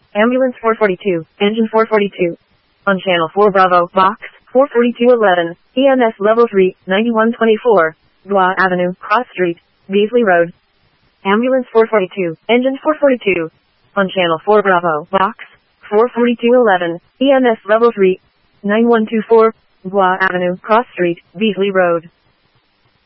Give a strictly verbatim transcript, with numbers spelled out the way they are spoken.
Ambulance four forty-two, engine four forty-two. On channel four Bravo, box four forty-two eleven, E M S level three, ninety-one twenty-four, Blois Avenue, Cross Street, Beasley Road. Ambulance four forty-two, engine four forty-two. On channel four Bravo, box four forty-two eleven, E M S level three, nine one two four, Blois Avenue, Cross Street, Beasley Road.